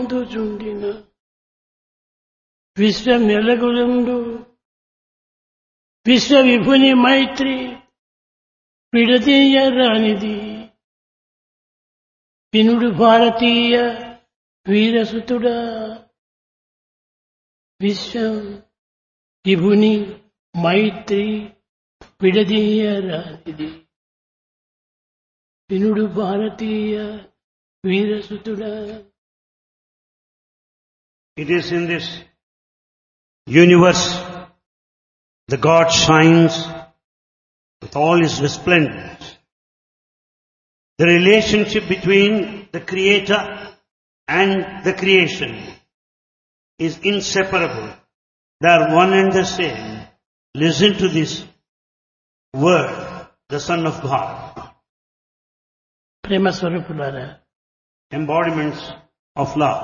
చుండిన విశ్వం ఎలగులుండు విశ్వ విభుని మైత్రి విడదీయరానిది వినుడు భారతీయ వీరసుతుడా విశ్వం విభుని మైత్రి విడదీయరానిది వినుడు భారతీయ వీరసుతుడా. It is in this universe the God shines with all his resplendence. The relationship between the Creator and the creation is inseparable. They are one and the same. Listen to this word, the Son of God. ప్రేమ స్వరూపులారా, Embodiments of love.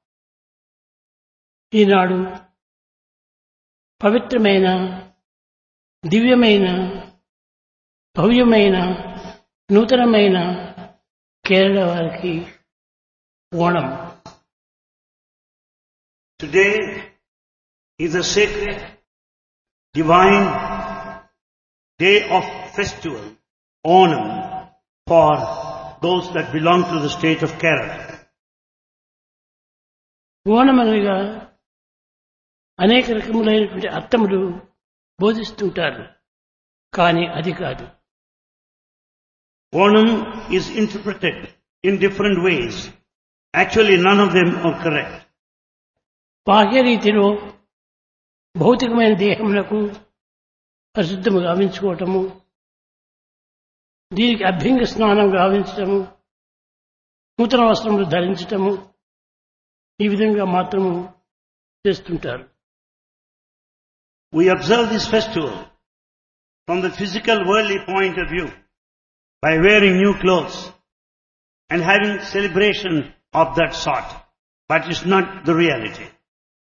ఈనాడు పవిత్రమైన దివ్యమైన భవ్యమైన నూతనమైన కేరళ వారికి Onam. Today is a sacred, divine day of festival, Onam, for those that belong to the state of Kerala. Onam అనగా అనేక రకములైనటువంటి అర్థములు బోధిస్తుంటారు, కానీ అది కాదు. Onam is interpreted in different ways. Actually, none of them are correct. బాహ్య రీతిలో భౌతికమైన దేహములకు పరిశుద్ధము గావించుకోవటము, దీనికి అభ్యంగ స్నానం గావించటము, నూతన వస్త్రములు ధరించటము, ఈ విధంగా మాత్రము చేస్తుంటారు. We observe this festival from the physical worldly point of view by wearing new clothes and having celebration of that sort, but it's not the reality.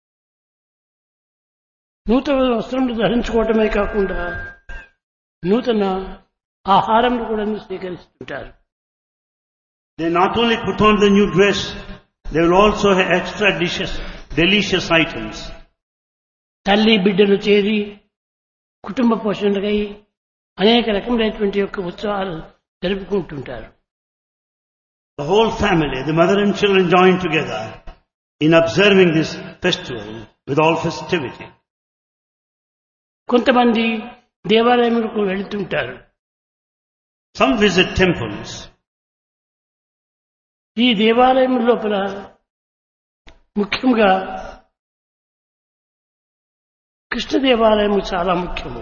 నూతన వస్త్రములు ధరించుకోవటమే కాకుండా నూతన ఆహారములు కూడా స్వీకరిస్తుంటారు. They not only put on the new dress, they will also have extra dishes, delicious items. తల్లి బిడ్డలు చేరి కుటుంబ పోషణకై అనేక రకములైనటువంటి యొక్క ఉత్సవాలు జరుపుకుంటుంటారు. The whole family, the mother and children join together in observing this festival with all festivity. కొంతమంది దేవాలయములకు వెళుతుంటారు. Some visit temples. ఈ దేవాలయం లోపల ముఖ్యంగా కృష్ణ దేవాలయము చాలా ముఖ్యము.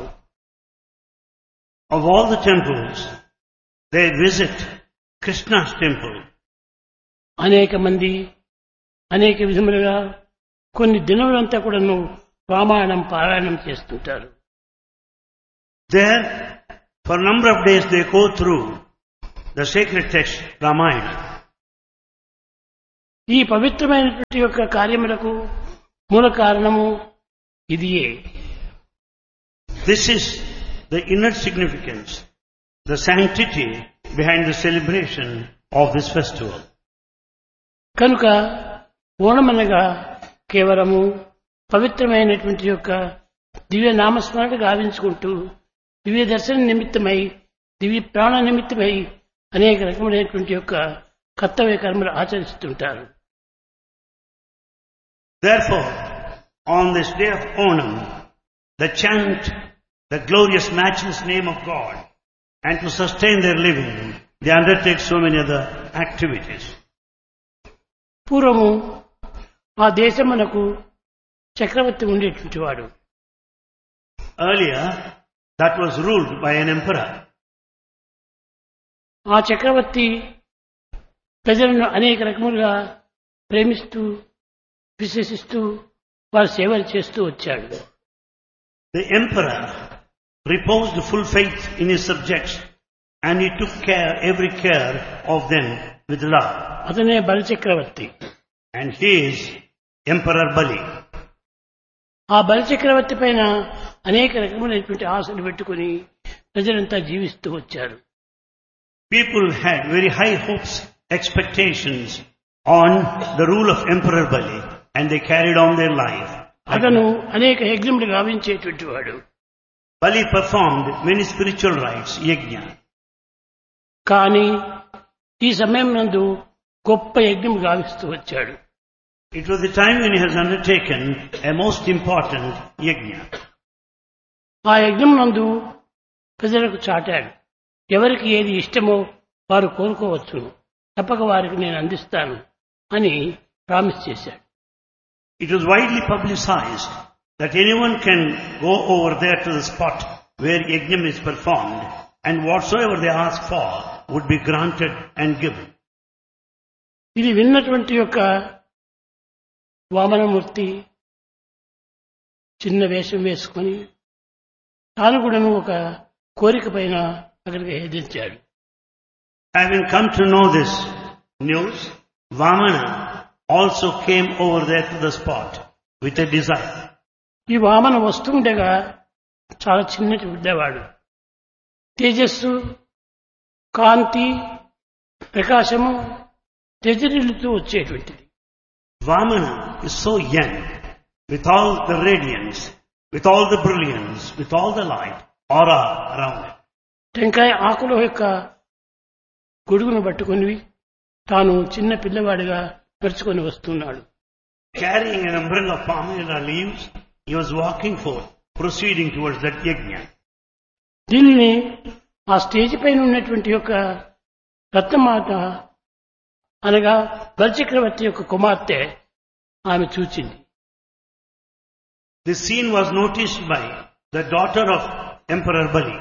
Of all the temples, they visit Krishna's temple. అనేక మంది అనేక విధములుగా కొన్ని దినములంతా కూడాను రామాయణం పారాయణం చేస్తుంటారు. There, for a number of days, they go through the sacred text, Ramayana. ఈ పవిత్రమైనటువంటి యొక్క కార్యములకు మూల కారణము ఇదియే. This is the inner significance, the sanctity behind the celebration of this festival. కనుక ఓణమనగా కేవలము పవిత్రమైనటువంటి యొక్క దివ్య నామస్మరణ గావించుకుంటూ దివ్య దర్శన నిమిత్తమై దివ్య ప్రాణ నిమిత్తమై అనేక రకములైనటువంటి యొక్క కర్తవ్య కర్మలు ఆచరిస్తుంటారు. Therefore, on this day of Onam, they chant the glorious, matchless name of God, and to sustain their living, they undertake so many other activities. పూర్వము ఆ దేశమునకు చక్రవర్తి ఉండేటువంటి వాడు. Earlier, that was ruled by an emperor. ఆ చక్రవర్తి ప్రజలను అనేక రకములుగా ప్రేమిస్తూ విశ్వసిస్తూ వారి సేవలు చేస్తూ వచ్చాడు. The emperor reposed full faith in his subjects, and he took every care of them with love. అతనే బలి చక్రవర్తి. And he is Emperor Bali. ఆ బలి చక్రవర్తి పైన అనేక రకములైనటువంటి ఆశలు పెట్టుకుని ప్రజలంతా జీవిస్తూ వచ్చారు. People had very high hopes, expectations on the rule of Emperor Bali, and they carried on their life. అతను అనేక యజ్ఞములు గావించేటువంటి వాడు. Bali performed many spiritual rites, yajna. కానీ ఈ సమయం నందు గొప్ప యజ్ఞం గావిస్తూ వచ్చాడు. It was the time when he has undertaken a most important yajna. ఆ యజ్ఞం నందు ప్రజలకు చాటాడు. ఎవరికి ఏది ఇష్టమో వారు కోరుకోవచ్చు, తప్పక వారికి నేను అందిస్తాను అని ప్రామిస్ చేశాడు. It was widely publicized that anyone can go over there to the spot where yajna is performed, and whatsoever they ask for would be granted and given. ఇది విన్నటువంటి యొక్క వామనమూర్తి చిన్న వేషం వేసుకొని తాను కూడాను ఒక కోరిక పైన అక్కడికి హెదించాడు. Having come to know this news, Vamana also came over there to the spot with a desire. ఈ వామన వస్తుండగా చాలా చిన్నటి ఉండేవాడు. తేజస్సు, కాంతి, ప్రకాశము తెజరిల్లుతూ వచ్చేటువంటిది. Vamana is so young, with all the radiance, with all the brilliance, with all the light, aura around it. టెంకాయ ఆకుల యొక్క గొడుగును పట్టుకొని తాను చిన్న పిల్లవాడిగా నడుచుకొని వస్తున్నాడు. Carrying an umbrella of palmyra leaves, he was walking forth, proceeding towards that yajna. దీనిని ఆ stage పైన ఉన్నటువంటి యొక్క రత్నమాత అనగా బలిచక్రవర్తి యొక్క కుమార్తె ఆమె చూచింది. This scene was noticed by the daughter of Emperor Bali.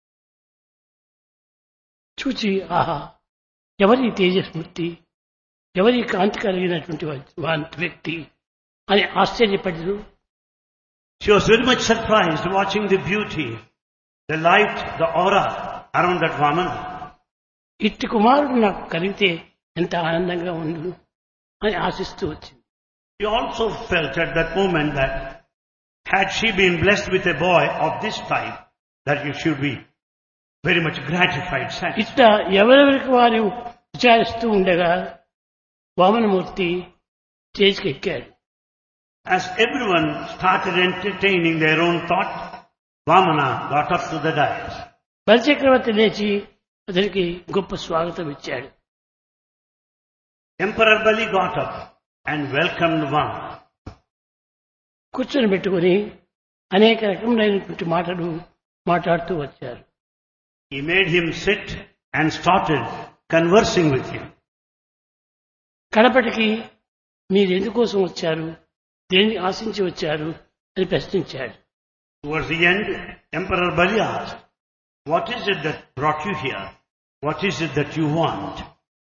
చూచి ఆహా, ఎవరి తేజస్మూర్తి, ఎవరి కాంతి కలిగినటువంటి వ్యక్తి అని ఆశ్చర్యపడరు. She was very much surprised watching the beauty, the light, the aura around that Vamana. ఇట్టి కుమారుడు నాకు కలిగితే ఎంత ఆనందంగా ఉండు అని ఆశిస్తూ వచ్చింది. She also felt at that moment that had she been blessed with a boy of this type, that you should be very much gratified, satisfied. ఇట్లా ఎవరెవరికి వారు విచారిస్తూ ఉండగా వామనమూర్తి స్టేజ్కి ఎక్కాడు. As everyone started entertaining their own thought, Vamana got up to the dais. బలిచక్రవర్తి లేచి అతనికి గొప్ప స్వాగతం ఇచ్చాడు. Emperor Bali got up and welcomed Vamana. కూర్చొని పెట్టుకుని అనేక రకములైనటువంటి మాటలు మాట్లాడుతూ వచ్చారు. He made him sit and started conversing with him. కడపటికి మీరు ఎందుకోసం వచ్చారు, దేన్ని ఆశించి వచ్చారు అని ప్రశ్నించాడు. Towards the end, Emperor Bali asked, "What is it that brought you here? What is it that you want?"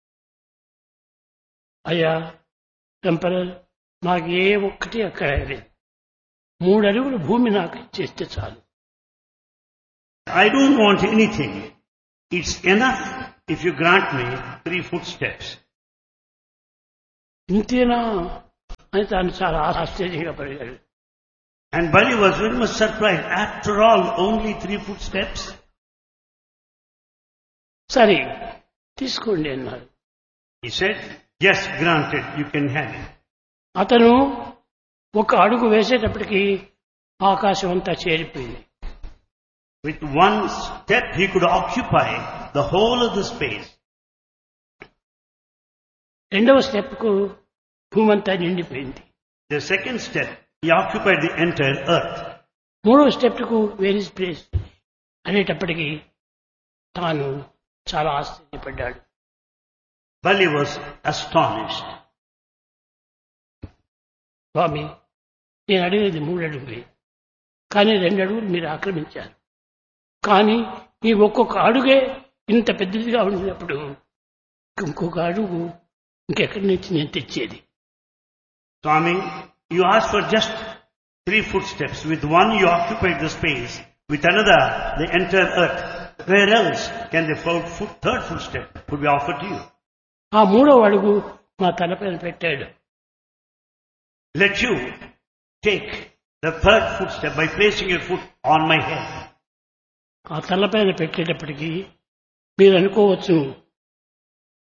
అయ్యా ఎంపరర్, నాకు ఏ ఒక్కటి అక్కర్లేదు, 3 అడుగులు భూమి నాకు ఇచ్చేస్తే చాలు. I don't want anything. It's enough if you grant me 3 footsteps. ఇంతేనా అని తాను చాలా ఆశ్చర్యంగా పడిగాడు. And Bali was very much surprised. After all, only 3 footsteps? సరే తీసుకోండి అన్నారు. He said, "Yes, granted, you can have it." అతను ఒక అడుగు వేసేటప్పటికి ఆకాశం అంతా చేరిపోయింది. With 1 step, he could occupy the whole of the space. రెండవ స్టెప్కు భూమంతా నిండిపోయింది. The second step, he occupied the entire earth. మూడవ స్టెప్కు వేర్ ఇస్ ప్లేస్ అనేటప్పటికీ తాను చాలా ఆశ్చర్యపడ్డాడు. Bali was astonished. స్వామి, నేను అడిగేది 3 అడుగులే, కానీ 2 అడుగులు మీరు ఆక్రమించారు. కానీ ఈ ఒక్కొక్క అడుగే ఇంత పెద్దదిగా ఉండినప్పుడు ఇంకొక అడుగు ఇంకెక్కడి నుంచి నేను తెచ్చేది? Swami, you asked for just 3 footsteps. With one you occupied the space. With another, the entire earth. Where else can the third footstep could be offered to you? ఆ 3వ అడుగు మా తలపైన పెట్టాడు. Let you take the third footstep by placing your foot on my head. ఆ తలపైన పెట్టేటప్పటికీ మీరు అనుకోవచ్చు,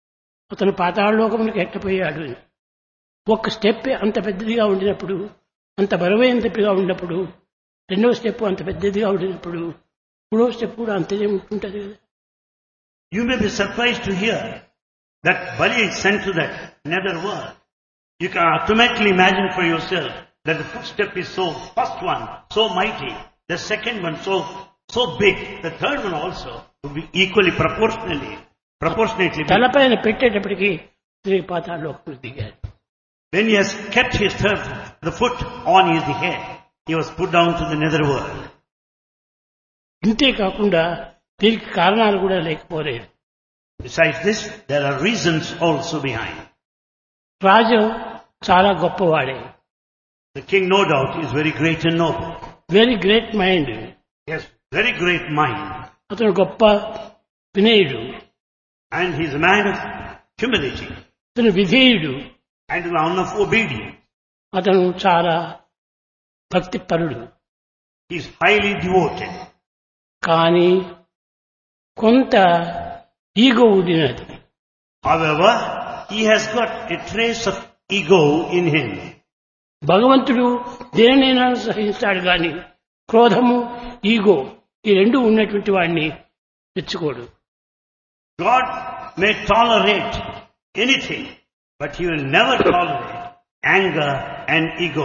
అతను పాతాళలోకమునికి ఎట్టపోయాడు. ఒక్క స్టెప్ అంత పెద్దదిగా ఉండినప్పుడు, అంత బరువైనదిగా ఉన్నప్పుడు, రెండవ స్టెప్ అంత పెద్దదిగా ఉండినప్పుడు, మూడవ స్టెప్ కూడా అంతనే ఉంటుంటది కదా. You may be surprised to hear that Bali is sent to that nether world. You can automatically imagine for yourself that the first step is first one, so mighty, the second one so big, the third one also would be equally proportionately big. తలపైన పెట్టేటప్పటికి శ్రీ పాతాళలోకములు దిగాడు. When he has kept the foot on his head, he was put down to the nether world. ఇంతే కాకుండా దీనికి కారణాలు కూడా లేకపోలేదు. Besides this, there are reasons also behind. రాజు చాలా గొప్పవాడే. The king, no doubt, is very great and noble. Very great mind. He has very great mind. అతను గొప్ప వినయుడు. And he is a man of humility. అతను విధేయుడు. And a man of obedience. అతను చాలా భక్తిపరుడు. He is highly devoted. కానీ కొంత ego ఉండినది. However, he has got a trace of ego in him. భగవంతుడు దేనినైనా సహిస్తాడు గాని క్రోధము, ఈగో ఈ రెండు ఉన్నటువంటి వాడిని తెచ్చుకోడు. God may tolerate anything, but he will never tolerate anger and ego.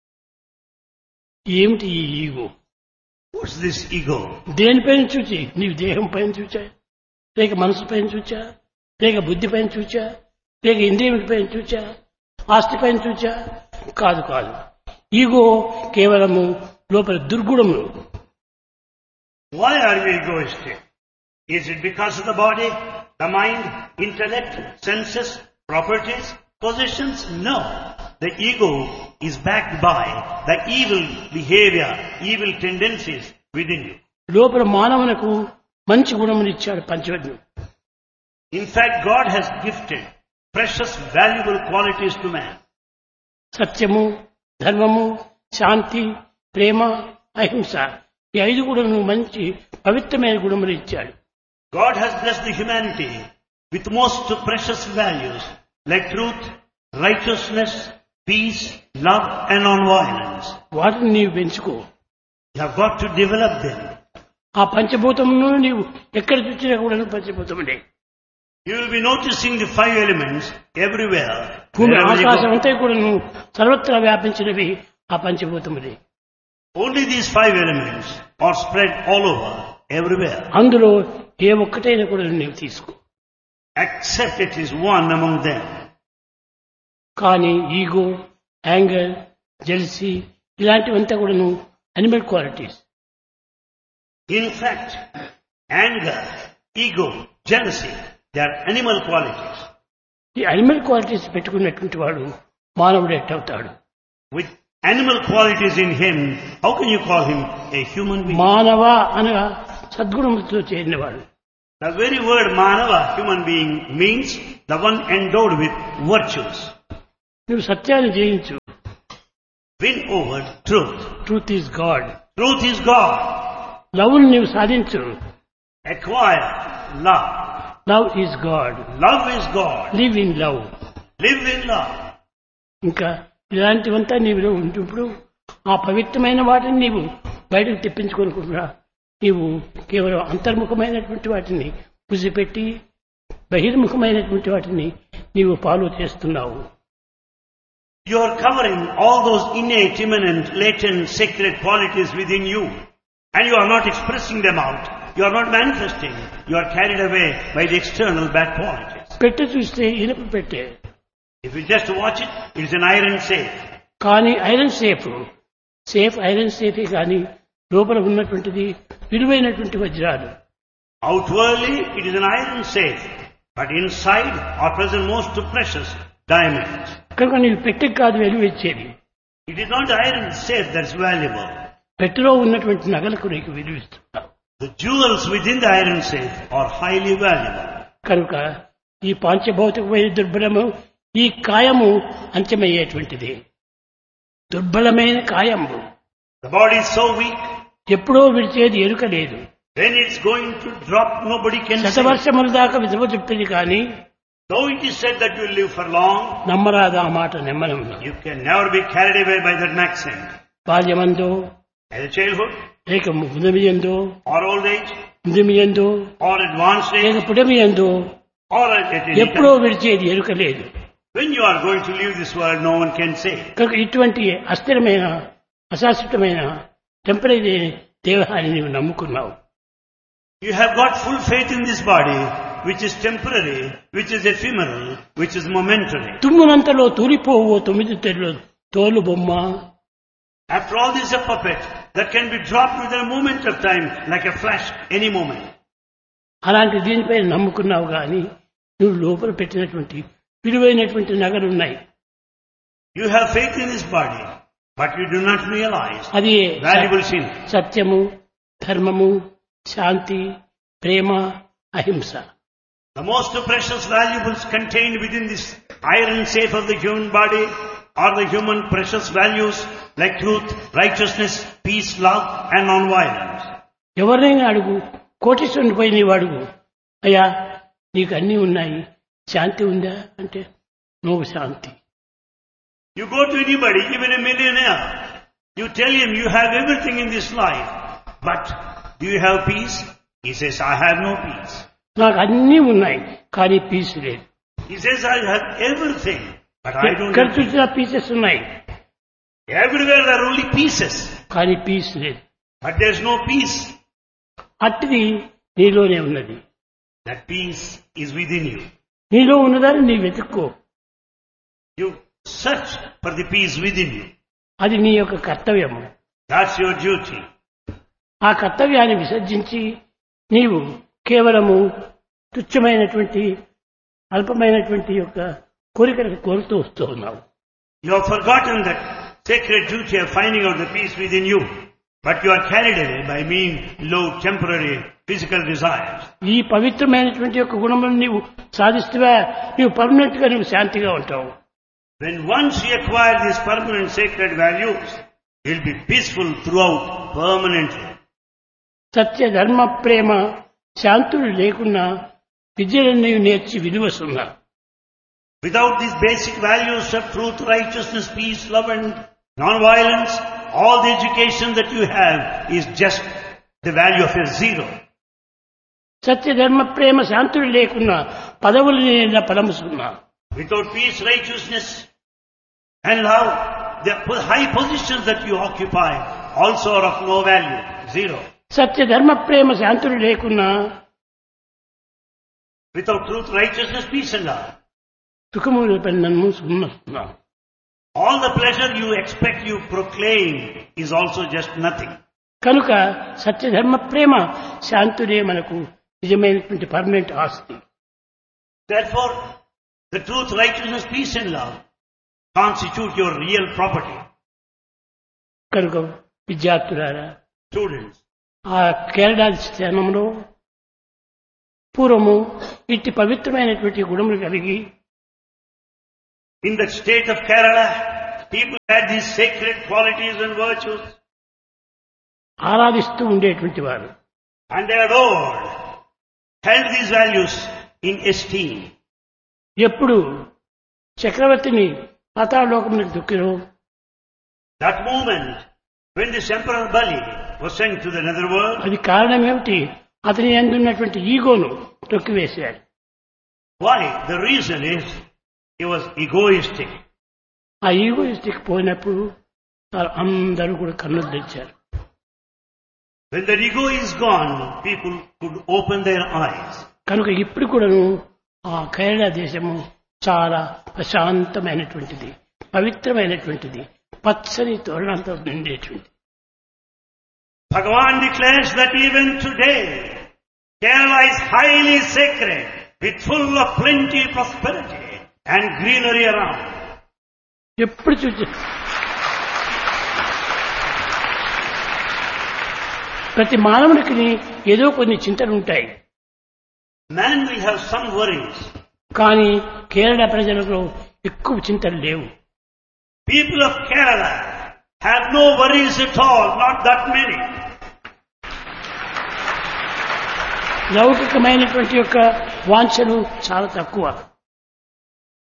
ఏమిటి ఈ ఈగో? What's this ego? దేనిపైన చూచి? నీవు దేహం పైన చూచా, లేక మనసు పైన చూచా, లేక బుద్ధి పైన చూచా, లేక ఇంద్రియముల పైన చూచా, ఆస్తి పైన చూచా? కాదు కాదు. ఈగో కేవలము లోపల దుర్గుణము. Why are we egoistic? Is it because of the body, the mind, intellect, senses, properties, possessions? No. The ego is backed by the evil behavior, evil tendencies within you. లోపల మానవునకు మంచి గుణములు ఇచ్చాడు పంచవజ్ఞం. In fact, God has gifted precious, valuable qualities to man. సత్యము, ధర్మము, శాంతి, ప్రేమ, అహింస ఈ ఐదు గుణములు మంచి పవిత్రమైన గుణములు ఇచ్చాడు. God has blessed the humanity with most precious values like truth, righteousness, peace, love and non-violence. వాటిని నీవు పెంచుకో. You have got to develop them. ఆ పంచభూతమును నీవు ఎక్కడ చూసినా కూడా పంచభూతములే. You will be noticing the five elements everywhere. భూమి Wherever you ఆకాశం go. అంతా కూడా సర్వత్రా వ్యాపించినవి ఆ పంచభూతములే. Only these five elements are spread all over, everywhere. అందులో ఏ ఒక్కటైనా కూడా నీవు తీసుకో. Except it is one among them. కానీ ఈగో, యాంగర్, జెల్సీ ఇలాంటివంతా కూడా animal qualities. In fact, anger, ego, jealousy, they are animal qualities. ఈ అనిమల్ క్వాలిటీస్ పెట్టుకున్నటువంటి వాడు మానవుడు ఎట్టవుతాడు? With animal qualities in him, how can you call him a human being? మానవ అనగా సద్గుణములతో చేరినవాడు. The very word manava, human being, means the one endowed with virtues. నువ్వు సత్యాన్ని జయించు. Win over truth. Truth is God. Truth is God. లవ్ను నీవు సాధించు. Acquire love. Love is God. Love is God. Live in love. Live in love. ఇంకా ఇలాంటివంతా నీవు ఉంటుప్పుడు ఆ పవిత్రమైన వాటిని నీవు బయటకు తెప్పించుకోనుకుంటున్నా నీవు కేవలం అంతర్ముఖమైనటువంటి వాటిని పుసిపెట్టి బహిర్ముఖమైనటువంటి వాటిని నీవు ఫాలో చేస్తున్నావు. You are covering all those innate, immanent, latent, sacred qualities within you. And you are not expressing them out. You are not manifesting. You are carried away by the external bad qualities. పెట్టె చూస్తే ఇనుప పెట్టె. If you just watch it, it is an iron safe. కానీ iron safe iron సేఫే కానీ లోపల ఉన్నటువంటిది విలువైనటువంటి వజ్రాలు. Outwardly, it is an iron safe. But inside are present most precious diamonds. కనుక నీవు పెట్టెకి కాదు విలువ ఇచ్చేది. It is not the iron safe that is valuable. పెట్టెలో ఉన్నటువంటి నగలకు నీకు విలువిస్తున్నావు. The jewels within the iron safe are highly valuable. కనుక ఈ పాంచభౌతికమైన దుర్బలము ఈ కాయము అంత్యమయ్యేటువంటిది. దుర్బలమైన కాయము. The body is so weak. ఎప్పుడో విడిచేది ఎరుక లేదు. When it's going to drop, nobody can say. శతవర్షముల దాకా విధవ చెప్పింది కానీ Though it is said that you will live for long, నమ్మరాదు ఆ మాట నెమ్మనము. you can never be carried away by that maxim. బాల్యమందో Either childhood, లేక ముదిమియందో or old age, ముదిమియందో or advanced లేక age, పుడమియందో or at any ఎప్పుడో time. విడిచేది ఎరుక లేదు. When you are going to leave this world, no one can say. కనుక ఇటువంటి అస్థిరమైన అశాశ్వతమైన temporary దేహాన్ని నీవు నమ్ముకున్నావు. You have got full faith in this body, which is temporary, which is ephemeral, which is momentary. తుమ్మునంతలో తూలిపోవు 9 తెరలు తోలు బొమ్మ. After all, this is a puppet that can be dropped within a moment of time, like a flash, any moment. అలాంటి దీనిపై నమ్ముకున్నావు కానీ నువ్వు లోపల పెట్టినటువంటి విలువైనటువంటి నగలున్నాయి. You have faith in this body, but you do not realize అది valuable sin. సత్యము, ధర్మము, శాంతి, ప్రేమ, అహింస. The most precious valuables contained within this iron safe of the human body are the human precious values like truth, righteousness, peace, love and non-violence. ఎవరినైనా అడుగు, కోటీశ్వరుని పోయి నీవు అడుగు, అయ్యా నీకు అన్నీ ఉన్నాయి, శాంతి ఉందా అంటే నువ్వు శాంతి. You go to anybody, even a millionaire, you tell him you have everything in this life, but do you have peace? He says, I have no peace. నాకు అన్నీ ఉన్నాయి కానీ పీస్ లేదు. He says, I have everything, but I don't ఎక్కడ have peace. చూసినా pieces ఉన్నాయి Everywhere there are only pieces, కానీ piece లేదు. but there's no peace. అట్టిది నీలోనే ఉన్నది. That peace is within you. నీలో ఉన్నదాన్ని నీ వెతుక్కో. You search for the peace within you. అది నీ యొక్క కర్తవ్యము. That's your duty. ఆ కర్తవ్యాన్ని విసర్జించి నీవు కేవలము తుచ్చమైనటువంటి అల్పమైనటువంటి యొక్క కోరికలకు కోరుతూ వస్తూ ఉన్నావు. You have forgotten that sacred duty of finding out the peace within you, but you are carried away by mean low temporary physical desires. ఈ పవిత్రమైనటువంటి యొక్క గుణములను నీవు సాధిస్తువా నీవు పర్మనెంట్ గా నీవు శాంతిగా ఉంటావు. When once you acquire these permanent sacred values, you will be peaceful throughout permanently. సత్య ధర్మ ప్రేమ శాంతులు లేకున్నా విద్యలన్నీ నేర్చి విలువసున్నా. Without these basic values of truth, righteousness, peace, love and non-violence, all the education that you have is just the value of a zero. సత్య ధర్మ ప్రేమ శాంతులు లేకున్నా పదవులు నేను పరమసున్నా. Without peace, righteousness and love, the high positions that you occupy also are of no value, zero. సత్య ధర్మ ప్రేమ శాంతులు లేకున్నా Without truth, righteousness, peace and love, సుఖముల నన్ను సున్నా. all the pleasure you expect, you proclaim, is also just nothing. కనుక సత్య ధర్మ ప్రేమ శాంతులే మనకు నిజమైనటువంటి permanent ఆస్తి. Therefore, the truth, righteousness, peace and love constitute your real property. కనుక విద్యార్థులారా, Students, ఆ కేరళ స్థానంలో పూర్వము ఇట్టి పవిత్రమైనటువంటి గుణములు కలిగి in the state of Kerala, people had these sacred qualities and virtues, ఆరాధిస్తూ ఉండేటువంటి వారు. and they adored, held these values in esteem. ఎప్పుడు చక్రవర్తిని పాతాళలోకములకు దుక్కిరో That moment, when this Emperor Bali was sent to the netherworld, అది కారణం ఏమిటి? అతని అందున్నటువంటి ఈగోను తొక్కివేశాడు. why? The reason is, he was egoistic. ఆ ఈగోయిస్టిక్ పోయినప్పుడు అందరూ కూడా కన్నులు తెచ్చారు. When the ego is gone, people could open their eyes. కనుక ఇప్పుడు కూడాను ఆ కేరళ దేశము చాలా ప్రశాంతమైనటువంటిది, పవిత్రమైనటువంటిది, పచ్చని తోరణంతో నిండేటువంటిది. Bhagavan declares that even today, Kerala is highly sacred, with full of plenty, prosperity and greenery around. ఎప్పుడు చూసి ప్రతి మానవునికి ఏదో కొన్ని చింతలు ఉంటాయి. Man will have some worries. కానీ కేరళ ప్రజలకు ఎక్కువ చింతలు లేవు. People of Kerala have no worries at all, not that many. లౌకికమైనటువంటి యొక్క వాంఛలు చాలా తక్కువ.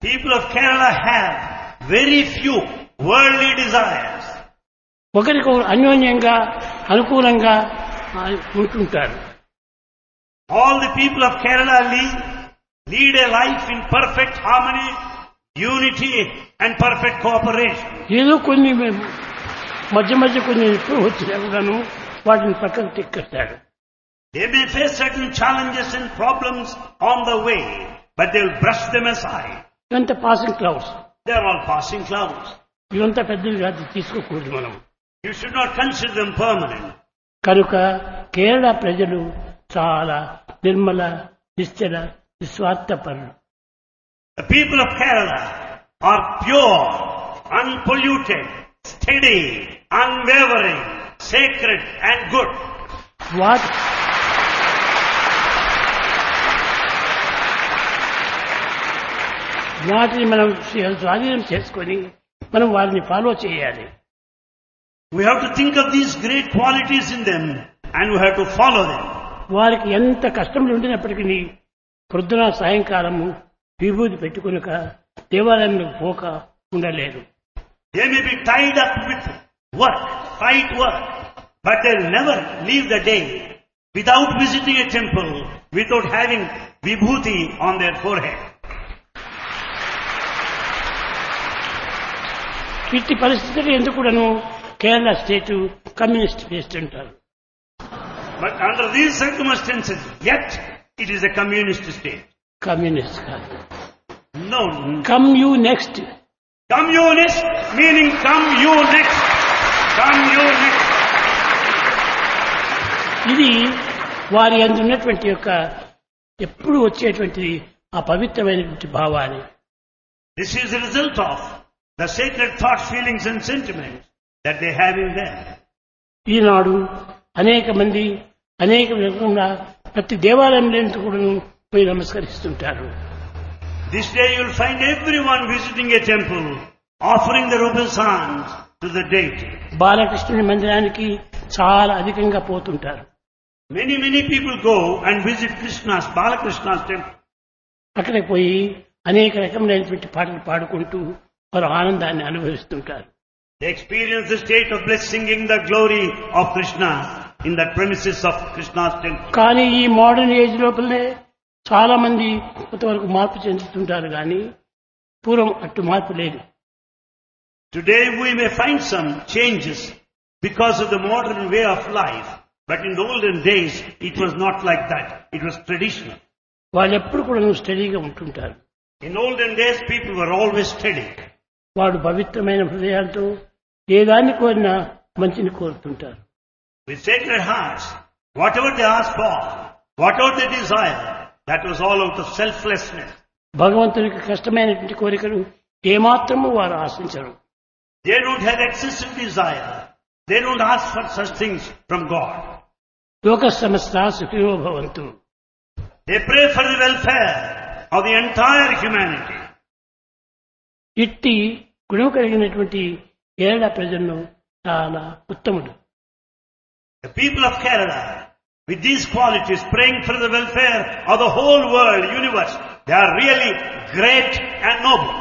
People of Kerala have very few worldly desires. ఒకరికొకరు అన్యోన్యంగా అనుకూలంగా ఉంటుంటారు. All the people of Kerala lead a life in perfect harmony, unity and perfect cooperation. ఏదో కొన్ని మధ్య మధ్య కొన్ని వచ్చినా కూడాను వాటిని పక్కకు తిక్కేస్తాడు. They may face certain challenges and problems on the way, but they will brush them aside. ఇవంతా passing clouds. They are all passing clouds. ఇవంతా పెద్దవిగా తీసుకోకూడదు మనం. You should not consider them permanent. కనుక కేరళ ప్రజలు చాలా నిర్మల, నిశ్చల, నిస్వార్థపరులు. The people of Kerala are pure, unpolluted, steady, unwavering, sacred and good. వాటిని మనం స్వాధీనం చేసుకొని మనం వారిని ఫాలో చేయాలి. We have to think of these great qualities in them and we have to follow them. వారికి ఎంత కష్టములు ఉండినప్పటికీ పొద్దున సాయంకాలము విభూతి పెట్టుకునక దేవాలయంలో పోక ఉండలేరు. They may be tied up with work, tight work, but they'll never leave the day without visiting a temple, without having vibhuti on their forehead. ఇట్టి పరిస్థితులు ఎందుకును కేరళ స్టేట్ కమ్యూనిస్ట్ స్టేట్ అంటారు. But under these circumstances, yet it is a communist state. Communist కాదు. No. Come you next. Communist meaning come you next. Come you next. ఇది వారి అందున్నటువంటి యొక్క ఎప్పుడు వచ్చేటువంటి ఆ పవిత్రమైనటువంటి భావాన్ని. This is the result of the sacred thoughts, feelings and sentiments that they have in them. ఈనాడు అనేక మంది అనేక విధంగా ప్రతి దేవాలయంలో కూడా పోయి నమస్కరిస్తుంటారు. This day you will find everyone visiting a temple, offering their obeisance to the deity. బాలకృష్ణుని మందిరానికి చాలా అధికంగా పోతుంటారు. Many people go and visit Balakrishna's temple. అక్కడికి పోయి అనేక రకమైనటువంటి పాటలు పాడుకుంటూ వారు ఆనందాన్ని అనుభవిస్తుంటారు. They experience the state of bliss singing the glory of Krishna in the premises of Krishna's temple. కానీ ఈ మోడర్న్ ఏజ్ లోపలనే చాలా మంది కొంతవరకు మార్పు చెందుతుంటారు కానీ పూర్వం అట్టు మార్పు లేదు. Today we may find some changes because of the modern way of life, but in the olden days it was not like that. It was traditional. వాళ్ళు ఎప్పుడు కూడా స్టడీగా ఉంటుంటారు. In olden days people were always steady. వాడు పవిత్రమైన హృదయాలతో ఏ దాన్ని కోరినా మంచిని కోరుతుంటారు. With sacred hearts, whatever they ask for, whatever they desire, that was all out of selflessness. భగవంతునికి కష్టమైనటువంటి కోరికలు ఏమాత్రము వారు ఆశించరు. They don't have excessive desire. They don't ask for such things from God. లోక సమస్త సుఖినో భవంతు. They pray for the welfare of the entire humanity. ఇట్టి గుణం కలిగినటువంటి కేరళ ప్రజలను చాలా ఉత్తముడు. The people of Kerala, with these qualities, praying for the welfare of the whole world, universe, they are really great and noble.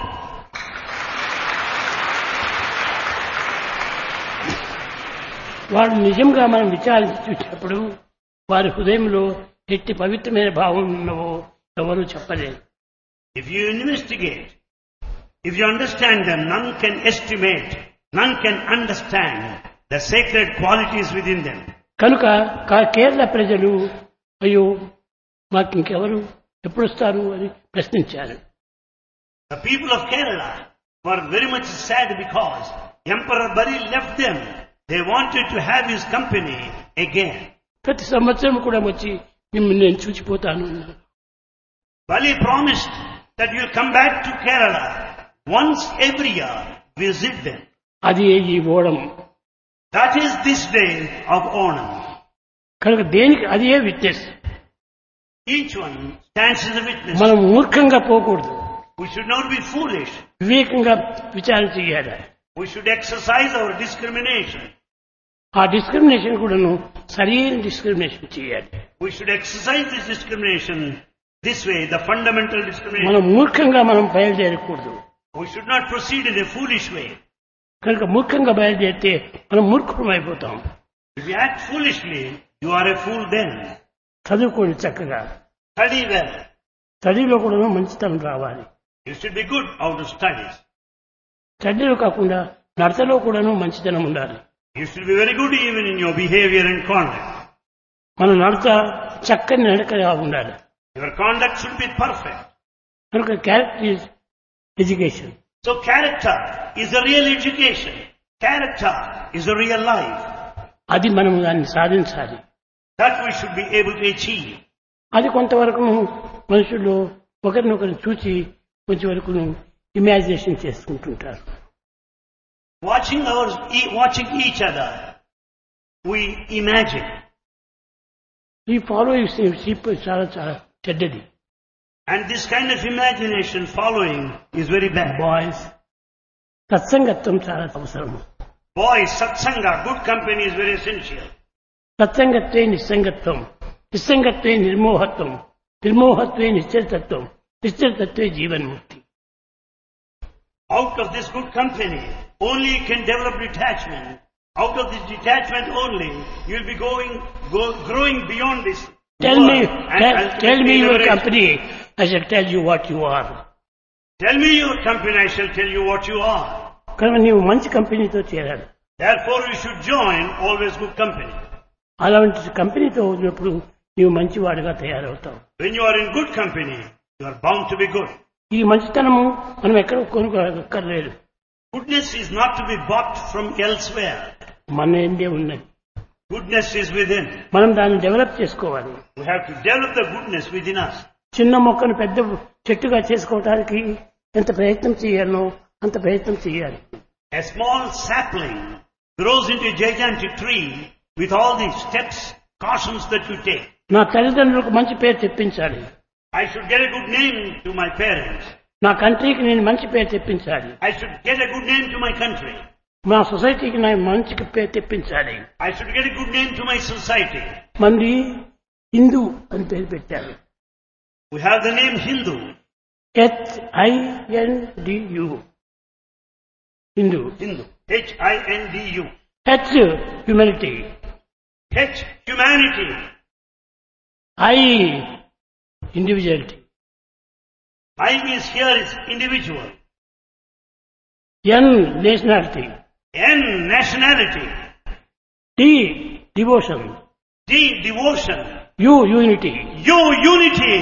వారు నిజంగా మనం విచారించి చూసినప్పుడు వారి హృదయంలో ఎట్టి పవిత్రమైన భావం ఉన్నవో ఎవరూ చెప్పలేరు. If you investigate, if you understand them, none can estimate, none can understand the sacred qualities within them. కనుక కేరళ ప్రజలు అయ్యో మాకు ఇంకెవరు ఎప్పుడు వస్తారు అని ప్రశ్నించారు. The people of Kerala were very much sad because Emperor Bali left them. They wanted to have his company again. ప్రతి సంవత్సరం కూడా వచ్చి మిమ్మల్ని నేను చూచిపోతాను అన్నారు. Bali promised that you will come back to Kerala once every year, visit them. అది ఈ Onam. That is this day of Onam. కనుక దేనికి అదే witness. Each one stands as a witness. మనం మూర్ఖంగా పోకూడదు. We should not be foolish. వివేకంగా విచారణ చేయాలి. We should exercise our discrimination. ఆ డిస్క్రిమినేషన్ కూడాను సరైన డిస్క్రిమినేషన్ చేయాలి. We should exercise this discrimination This way, the fundamental discrimination. మనం మూర్ఖంగా మనం బయలుదేరకూడదు. We should not proceed in a foolish way. కనుక మూర్ఖంగా బయలుదేరితే మనం మూర్ఖులం అయిపోతాం. If you act foolishly, you are a fool then. చదువుకోండి చక్కగా. Study well. స్టడీలో కూడా మంచితనం రావాలి. You should be good out of studies. స్టడీలో కాకుండా నడతలో కూడాను మంచితనం ఉండాలి. You should be very good even in your behavior and conduct. మన నడత చక్కని నడకగా ఉండాలి. Your conduct should be perfect. కనుక character is education. So character is a real education. Character is a real life. అది మనం దాన్ని సాధించాలి. That we should be able to achieve. అది కొంతవరకు మనుషులు ఒకరినొకరిని చూసి కొంచెం వరకు imagination చేసుకుంటుంటారు. Watching each other, we imagine. ఈ ఫాలోయింగ్ చాలా చాలా చెడ్డది. And this kind of imagination following is very bad. Boys సత్సంగత్వం చాలా అవసరం. Boys, satsanga, good company is very essential. సత్సంగత్వే నిస్సంగత్వం, నిస్సంగత్వే నిర్మోహత్వం, నిర్మోహత్వే నిశ్చలతత్వం, నిశ్చలతత్వే జీవన్ముక్తి. Out of this good company, only you can develop detachment. Out of this detachment only, you will be growing beyond this. Tell me your company, I shall tell you what you are. Tell me your company, I shall tell you what you are. కనుక నీవు మంచి కంపెనీతో చేరాలి. Therefore, you should join always good company. అలాంటి కంపెనీతో ఉన్నప్పుడు నీవు మంచివాడిగా తయారవుతావు. When you are in good company, you are bound to be good. ఈ మంచితనము మనం ఎక్కడ కొనుక్కోక్కర్లేదు. Goodness is not to be bought from elsewhere. మన ఎందే ఉన్నది. Goodness is within. మనం దాన్ని డెవలప్ చేసుకోవాలి. We have to develop the goodness within us. చిన్న మొక్కను పెద్ద చెట్టుగా చేసుకోవడానికి ఎంత ప్రయత్నం చేయాలనో అంత ప్రయత్నం చేయాలి. A small sapling grows into a gigantic tree with all the steps, cautions that you take. నా తల్లిదండ్రులకు మంచి పేరు తెప్పించాలి. I should get a good name to my parents. నా కంట్రీకి నేను మంచి పేరు తెప్పించాలి. I should get a good name to my country. మా సొసైటీకి నేను మంచి పేరు తెప్పించాలి. I should get a good name to my society. మంది హిందూ అని పేరు పెట్టారు. We have the name Hindu. HINDU. Hindu. Hindu. HINDU. H humanity. H humanity. I individuality. I means here is individual. N nationality. N nationality. D devotion. D devotion. U unity. U unity.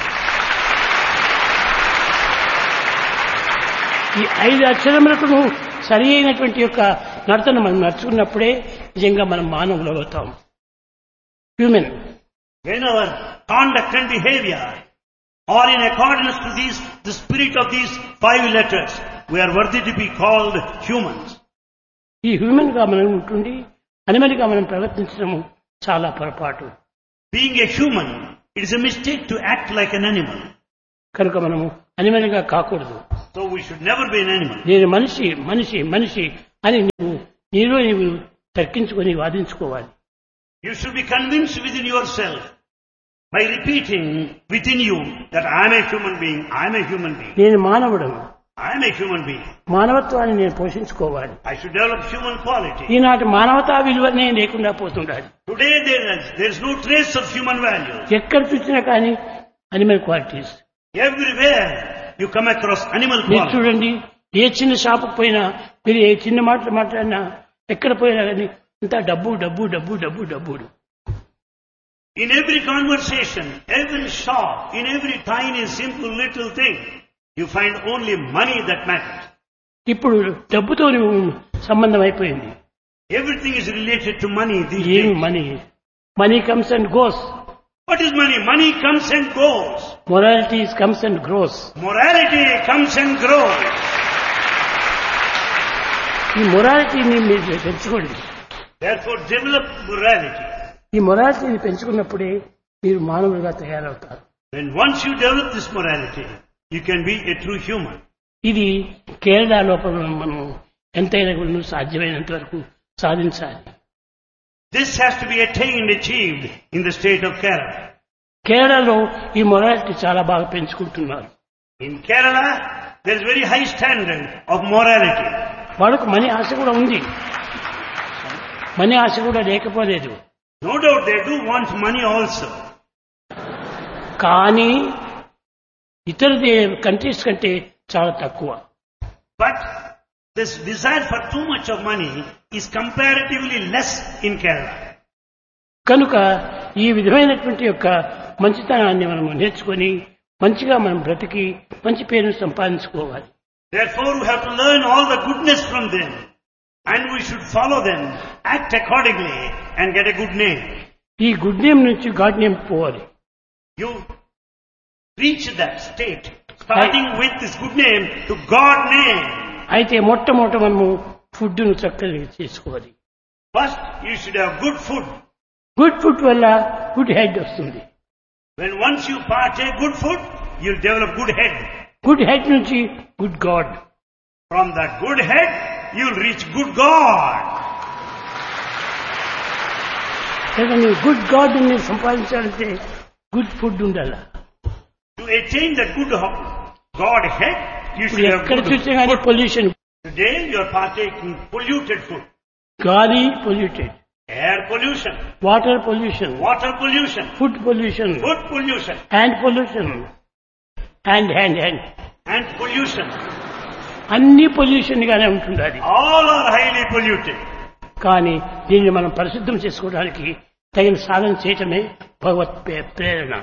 ఈ 5 అక్షరములకు సరి అయినటువంటి యొక్క నడతను మనం నడుచుకున్నప్పుడే నిజంగా మనం మానవులు అవుతాం. Human. When our conduct and behavior are in accordance to the spirit of these 5 letters, we are worthy to be called humans. ఈ హ్యూమన్ గా మనం ఉంటుండి అనిమల్ గా మనం ప్రవర్తించడం చాలా పొరపాటు. Being a human, it is a mistake to act like an animal. కనుక మనము అనిమల్ గా కాకూడదు. So we should never be an animal. నేను మనిషి మనిషి మనిషి అని నీలో నీవు తర్కించుకొని వాదించుకోవాలి. You should be convinced within yourself by repeating within you that I am a human being, I am a human being. నేను మానవుడను. I am a human being. మానవత్వాన్ని నేను పోషించుకోవాలి. I should develop human quality. ఈనాటి మానవతా విలువనే లేకుండా పోతుండాలి. Today there is no trace of human values. ఎక్కడ చూసినా కానీ animal qualities. Everywhere you come across animal మీరు qualities. చూడండి, ఏ చిన్న షాపుకు పోయినా, మీరు ఏ చిన్న మాటలు మాట్లాడినా, ఎక్కడ పోయినా కానీ అంతా డబ్బు డబ్బు డబ్బు డబ్బు డబ్బు. In every conversation, every shop, in every tiny simple little thing, you find only money that matters. ఇప్పుడు డబ్బుతో సంబంధం అయిపోయింది. Everything is related to money these ఏమి days. Money? Money comes and goes. What is money? Money comes and goes. Morality comes and grows. Morality comes and grows. ఈ మొరాలిటీని మీరు పెంచుకోండి. Therefore develop morality. ఈ మొరాలిటీని పెంచుకున్నప్పుడే మీరు మానవులుగా తయారవుతారు. When once you develop this morality, you can be a true human. ఇది కేరళ లోపల మనం ఎంతైనా కూడా సాధ్యమైనంత వరకు సాధించాలి. This has to be attained, achieved in the state of Kerala. కేరళలో ఈ మొరాలిటీ చాలా బాగా పెంచుకుంటున్నారు. In Kerala, there is very high standard of morality. వాళ్ళకు మనీ ఆశ కూడా ఉంది, మనీ ఆశ కూడా లేకపోలేదు. No doubt they do want money also. కానీ ఇతర కంట్రీస్ కంటే చాలా తక్కువ. But this desire for too much of money is comparatively less in Kerala. కనుక ఈ విధమైనటువంటి యొక్క మంచితనాన్ని మనం నేర్చుకొని మంచిగా మనం బ్రతికి మంచి పేరును సంపాదించుకోవాలి. Therefore we have to learn all the goodness from them and we should follow them, act accordingly and get a good name. ఈ గుడ్ నేమ్ నుంచి గాడ్ నేమ్ పోవాలి. You reach that state starting with this good name to God name. అయితే మొట్టమొదట మనము ఫుడ్ను చక్కగా చేసుకోవాలి. First you should have good food. Good food వల్ల good head వస్తుంది. When once you partake good food, you'll develop good head. Good head నుంచి good God. From that good head, you'll reach good God. కానీ good God ని సంపాదించాలంటే good food ఉండాలి. To attain the good God head, you should have ఎక్కడ good చూస్తే కానీ food. Pollution. Today you are partaking polluted food. గాలి polluted, Air pollution, water pollution, water pollution, food pollution, food pollution, hand pollution, hand hand hand and pollution. అన్ని pollution గానే ఉంటుంది. అది All are highly polluted. కానీ దీన్ని మనం పరిశుద్ధం చేసుకోవడానికి తగిన సాధన చేయటమే భగవత్ ప్రేరణ.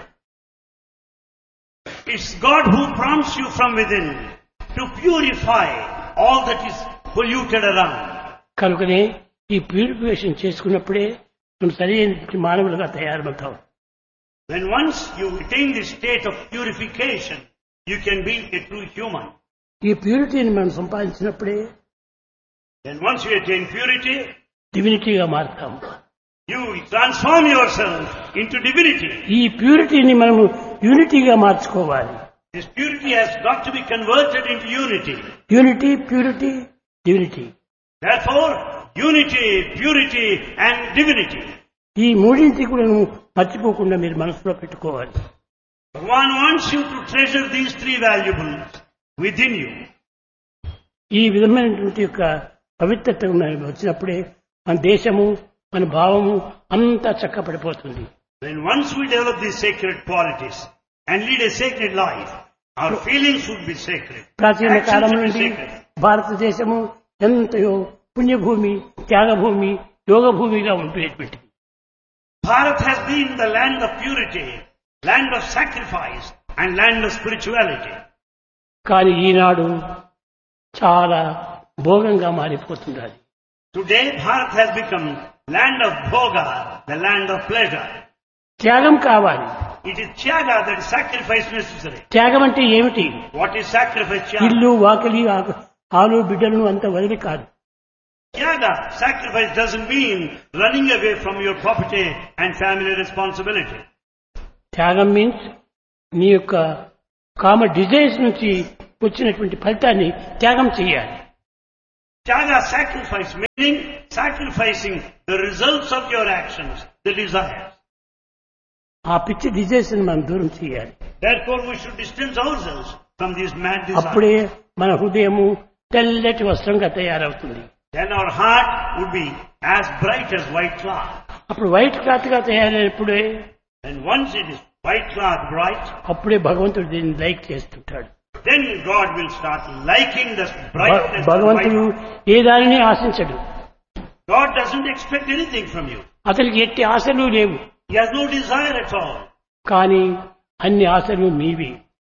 It's God who prompts you from within to purify all that is polluted around. కనుకనే ఈ ప్యూరిఫికేషన్ చేసుకున్నప్పుడే మనం సరైన మానవులుగా తయారవుతాం. When once you attain this state of purification, you can be a true human. ఈ ప్యూరిటీని మనం సంపాదించినప్పుడే Then once you attain purity, డివినిటీగా మారుతాం. you transform yourself into divinity. ఈ ప్యూరిటీని మనము యూనిటీగా మార్చుకోవాలి. This purity has got to be converted into unity. Unity, purity, divinity. Therefore, unity, purity and divinity. ఈ మూడింటి కూడా మర్చిపోకుండా మీరు మనసులో పెట్టుకోవాలి. One wants you to treasure these three valuables within you. ఈ విధమైనటువంటి యొక్క పవిత్రత వచ్చినప్పుడే మన దేశము, మన భావము అంతా చక్కపడిపోతుంది. When once we develop these sacred qualities and lead a sacred life, our feelings would be sacred. ప్రాచీన Actions కాలం would be నుండి sacred. భారతదేశము ఎంతయో పుణ్యభూమి, త్యాగభూమి, యోగభూమిగా ఉండేటువంటిది. Bharat has been the land of purity, land of sacrifice and land of spirituality. కానీ ఈనాడు చాలా భోగంగా మారిపోతున్నది. Today Bharat has become land of bhoga, the land of pleasure. త్యాగం కావాలి. It is tyaga, that is sacrifice necessary. త్యాగం అంటే ఏమిటి? What is sacrifice? Tyaga. ఇల్లు, వాకిలి, ఆలు, బిడ్డలను అంత వదిలి కాదు. Tyaga, sacrifice doesn't mean running away from your property and family responsibility. త్యాగం మీన్స్ నీ యొక్క కామ డిజైర్స్ నుంచి వచ్చినటువంటి ఫలితాన్ని త్యాగం చేయాలి. Tyaga, sacrifice, meaning sacrificing the results of your actions, the desires. ఆ పిచ్చి డిజైర్స్ ని మనం దూరం చేయాలి. Therefore we should distance ourselves from these mad అప్పుడే desires. మన హృదయము తెల్లటి వస్త్రంగా తయారవుతుంది. Then our heart would be as bright as white cloth. అప్పుడు వైట్ క్లాత్ గా తయారైనప్పుడే And once it is white cloth bright, అప్పుడే భగవంతుడు దీన్ని లైక్ చేస్తుంటాడు. then God will start liking the brightness of భగవంతుడు white. ఏ దానిని ఆశించడు. God doesn't expect anything from you. అతనికి ఎట్టి ఆశలు లేవు. He has no desire at all. కానీ అన్ని ఆశలు మీవి.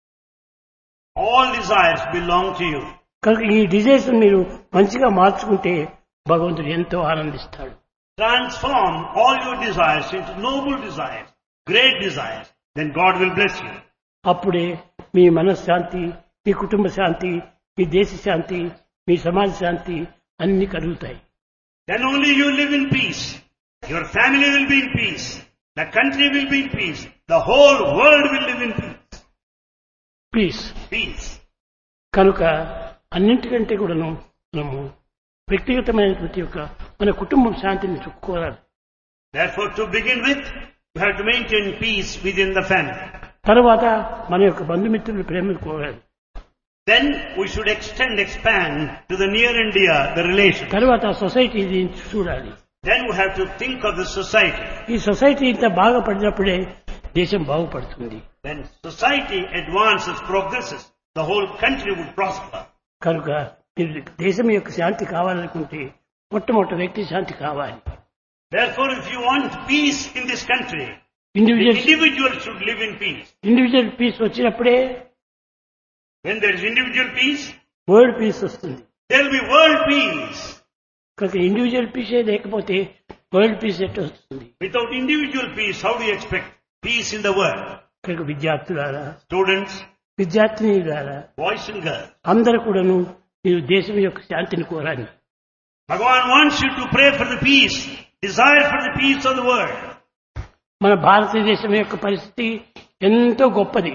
All desires belong to you. కనుక ఈ డిజైర్స్ మీరు మంచిగా మార్చుకుంటే భగవంతుడు ఎంతో ఆనందిస్తాడు. Transform all your desires into noble desires, great desires. Then God will bless you. అప్పుడే మీ మనశ్శాంతి, మీ కుటుంబ శాంతి, మీ దేశ శాంతి, మీ సమాజ శాంతి అన్ని కలుగుతాయి. Then only you live in peace. Your family will be in peace. The country will be in peace. The whole world will live in peace. Piece. Peace. కనుక అన్నింటికంటే కూడాను మనము వ్యక్తిగతమైనటువంటి యొక్క మన కుటుంబం శాంతిని చుక్కోవాలి. Therefore, to begin with, You have to maintain peace within the family. తర్వాత మన యొక్క బంధుమిత్రుల ప్రేమను కోరాలి. Then we should expand to the near and dear, the relation. తర్వాత సొసైటీ చూడాలి. Then we have to think of the society. ఈ society ఇంత బాగుపడినప్పుడే దేశం బాగుపడుతుంది. When society advances, progresses, the whole country would prosper. కనుక మీరు దేశం యొక్క శాంతి కావాలనుకుంటే మొట్టమొదటి వ్యక్తి శాంతి కావాలి. Therefore, if you want peace in this country, the individual individual should live in peace. Individual piece వచ్చినప్పుడే When there is individual peace, world peace వస్తుంది. there will be world peace. కనుక ఇండివిజువల్ పీసే లేకపోతే వరల్డ్ పీస్ ఎట్లా వస్తుంది? Without individual peace, how do you expect peace in the world? కనుక విద్యార్థులారా, Students, విద్యార్థినిలారా, boys and girls, అందరూ కూడాను మీరు దేశం యొక్క శాంతిని కోరాలి. Bhagavan wants you to pray for the peace, desire for the peace of the world. మన భారతదేశం యొక్క పరిస్థితి ఎంతో గొప్పది.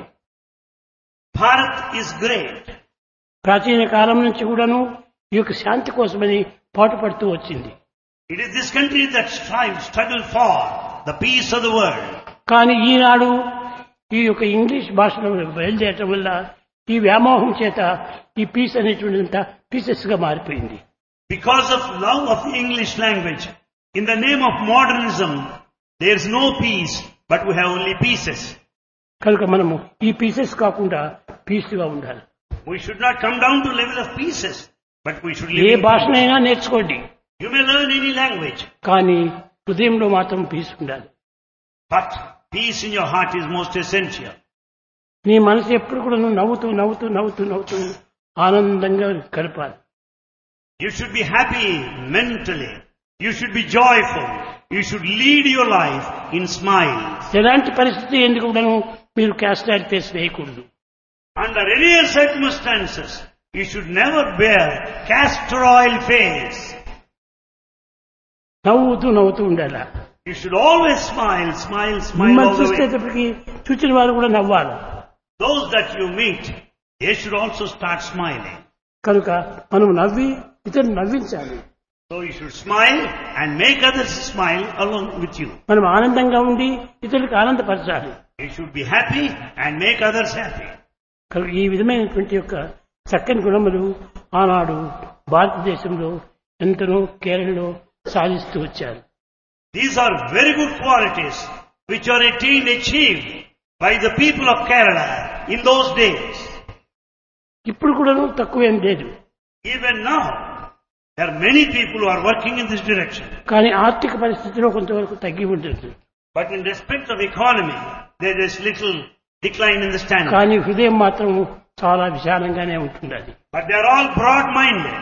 Bharat is great. ప్రాచీన కాలం నుంచి కూడాను ఈ యొక్క శాంతి కోసమని పాటుపడుతూ వచ్చింది. It is this country that struggled for the peace of the world. కానీ ఈనాడు ఈ యొక్క ఇంగ్లీష్ భాషలో బయలుదేరటం వల్ల ఈ వ్యామోహం చేత ఈ పీస్ అనేటువంటిదంతా పీసెస్ గా మారిపోయింది. Because of love of the English language, in the name of modernism, there is no peace, but we have only pieces. కనుక మనము ఈ పీసెస్ కాకుండా పీస్ గా ఉండాలి. We should not come down to level of pieces, but we should A live in peace. భాషనైనా నేర్చుకోండి, You may learn any language, కానీ హృదయంలో మాత్రం పీస్ ఉండాలి. but peace in your heart is most essential. నీ మనసు ఎప్పుడు కూడా నువ్వు నవ్వుతూ నవ్వుతూ నవ్వుతూ నవ్వుతూ ఆనందంగా గడపాలి. You should be happy mentally. You should be joyful. You should lead your life in smiles. ఎలాంటి పరిస్థితి ఎందుకు కూడాను మీరు క్యాస్టైడ్ ఫేస్ వేయకూడదు. Under any circumstances, you should never bear castor oil face. నవ్వుతూ నవ్వుతూ ఉండాలి. You should always smile, smile, smile మిమ్మల్ని all the way. చూసేటప్పటికి చూచిన వారు కూడా నవ్వాలి. Those that you meet, they should also start smiling. కనుక మనం నవ్వి ఇతరులు నవ్వించాలి. So you should smile and make others smile along with you. మనం ఆనందంగా ఉండి ఇతరులకు ఆనందపరచాలి. You should be happy and make others happy. కనుక ఈ విధమైనటువంటి యొక్క చక్కని గుణములు ఆనాడు భారతదేశంలో ఎంతనో కేరళలో సాధిస్తూ వచ్చారు. These are very good qualities which are achieved by the people of Kerala in those days. ఇప్పుడు కూడా తక్కువేం లేదు. Even now, there are many people who are working in this direction. కానీ ఆర్థిక పరిస్థితిలో కొంతవరకు తగ్గి ఉంటుంది. But in respect of economy, there is little decline in the standard. కానీ హృదయం మాత్రం చాలా విశాలంగానే ఉంటుంది. But they are all broad-minded.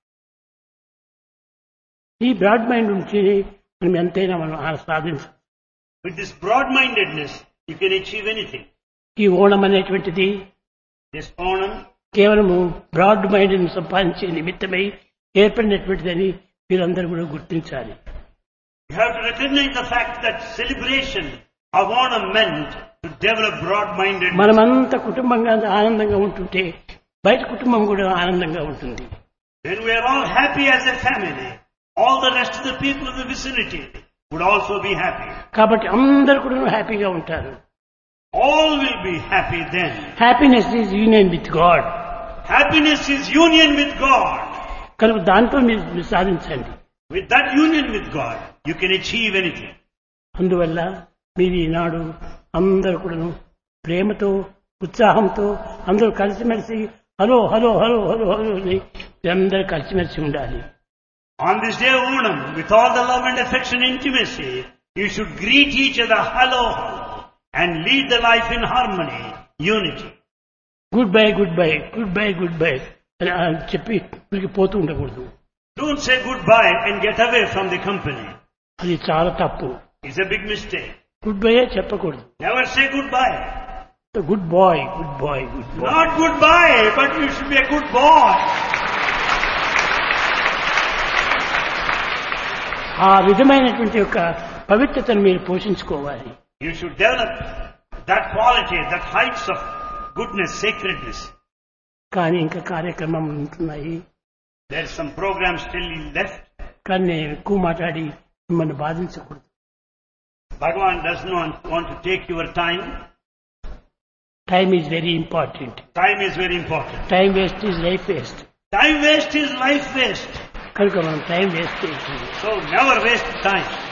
ఈ బ్రాడ్ మైండ్ నుంచి మనం ఎంతైనా మనం సాధించాలి. With this broad-mindedness, you can achieve anything. ఈ ఓణం అనేటువంటిది This Onam, కేవలము బ్రాడ్ మైండ్ సంపాదించే నిమిత్తమై ఏర్పడినటువంటిదని మీరందరూ కూడా గుర్తించాలి. you have to recognize the fact that celebration of Onam meant to develop broad-mindedness. మనమంతా కుటుంబంగా ఆనందంగా ఉంటుంటే బయట కుటుంబం కూడా ఆనందంగా ఉంటుంది. When we are all happy as a family, all the rest of the people in the vicinity would also be happy. కాబట్టి అందరూ కూడా హ్యాపీగా ఉంటారు. All will be happy then. Happiness is union with God. Happiness is union with God. కనుక దాంతో మీరు సాధించండి. With that union with God, you can achieve anything. అందువల్ల మీరు ఈనాడు అందరూ కూడాను ప్రేమతో ఉత్సాహంతో అందరూ కలిసిమెలిసి hello hello hello hello hello అని అందరూ కలిసిమెలిసి ఉండాలి. On this day of Onam, with all the love and affection and intimacy, you should greet each other hello, hello, and lead the life in harmony, unity. Good bye good bye good bye good bye అని చెప్పి వీరికి పోతూ ఉండకూడదు. Don't say goodbye and get away from the company. అది చాలా తప్పు. It's a big mistake. Good bye చెప్పకూడదు. Never say goodbye. Good bye good bye good bye. Not goodbye, but you should be a good boy. ఆ విధమైనటువంటి యొక్క పవిత్రతను మీరు పోషించుకోవాలి. You should develop that quality, that heights of goodness, sacredness. కానీ ఇంకా కార్యక్రమం ఉంటున్నాయి. There is some program still left. కానీ నేను ఎక్కువ మాట్లాడి మిమ్మల్ని బాధించకూడదు. Bhagavan does not want to take your time. Time is very important. Time is very important. Time waste is life waste. Time waste is life waste. కనుక మనం time waste చేస్తుంది. So never waste time.